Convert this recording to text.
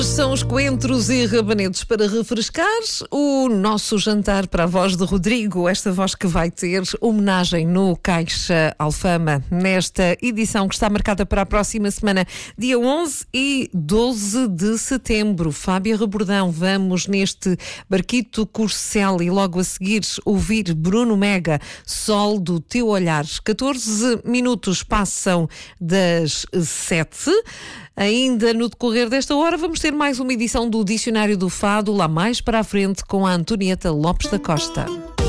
São os coentros e rabanetes para refrescar o nosso jantar para a voz de Rodrigo, esta voz que vai ter homenagem no Caixa Alfama, nesta edição que está marcada para a próxima semana, dia 11 e 12 de setembro. Fábia Rebordão, vamos neste barquito Corcel e logo a seguir ouvir Bruno Mega, Sol do Teu Olhar. 14 minutos passam das 7. Ainda no decorrer desta hora vamos ter mais uma edição do Dicionário do Fado, lá mais para a frente, com a Antonieta Lopes da Costa.